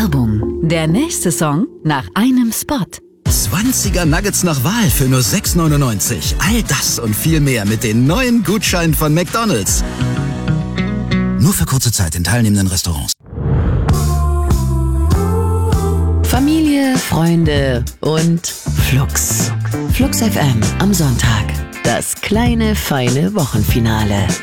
Werbung. Der nächste Song nach einem Spot. 20er Nuggets nach Wahl für nur 6,99. All das und viel mehr mit den neuen Gutscheinen von McDonald's. Nur für kurze Zeit in teilnehmenden Restaurants. Familie, Freunde und Flux. Flux FM am Sonntag. Das kleine, feine Wochenfinale.